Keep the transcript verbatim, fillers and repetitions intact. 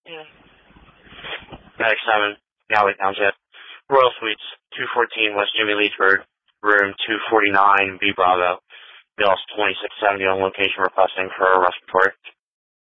Yeah. Medic seven, Galway Township. Royal Suites, two fourteen West Jimmy Leesburg, room two forty-nine, B Bravo. Bill twenty-six seventy on location requesting for a respiratory.